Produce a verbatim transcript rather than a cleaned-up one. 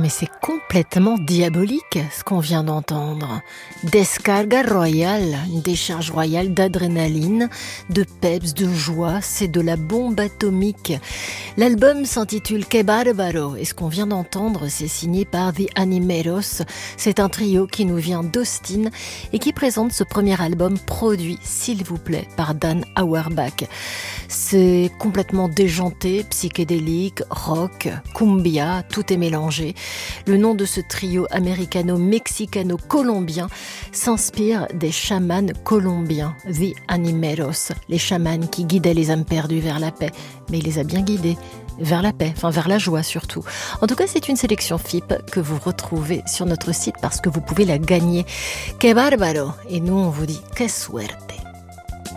mais c'est complètement diabolique ce qu'on vient d'entendre. Descarga royale, une décharge royale d'adrénaline, de peps, de joie, c'est de la bombe atomique. L'album s'intitule Que Barbaro et ce qu'on vient d'entendre, c'est signé par The Animeros. C'est un trio qui nous vient d'Austin et qui présente ce premier album produit, s'il vous plaît, par Dan Auerbach. C'est complètement déjanté, psychédélique, rock, cumbia, tout est mélangé. Le nom de ce trio américano-mexicano-colombien s'inspire des chamans colombiens, The Animeros, les chamans qui guidaient les âmes perdues vers la paix. Mais il les a bien guidés vers la paix, enfin vers la joie surtout. En tout cas, c'est une sélection F I P que vous retrouvez sur notre site parce que vous pouvez la gagner. Que bárbaro! Et nous, on vous dit que suerte!